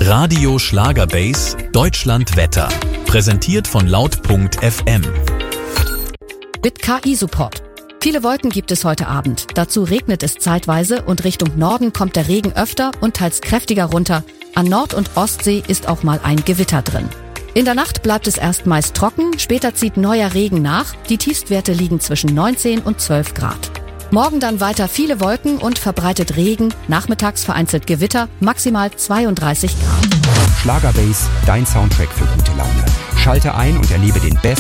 Radio Schlagerbase Deutschland Wetter. Präsentiert von laut.fm. Mit KI-Support. Viele Wolken gibt es heute Abend. Dazu regnet es zeitweise und Richtung Norden kommt der Regen öfter und teils kräftiger runter. An Nord- und Ostsee ist auch mal ein Gewitter drin. In der Nacht bleibt es erst meist trocken, später zieht neuer Regen nach. Die Tiefstwerte liegen zwischen 19 und 12 Grad. Morgen dann weiter viele Wolken und verbreitet Regen, nachmittags vereinzelt Gewitter, maximal 32 Grad. Schlagerbase, dein Soundtrack für gute Laune. Schalte ein und erlebe den besten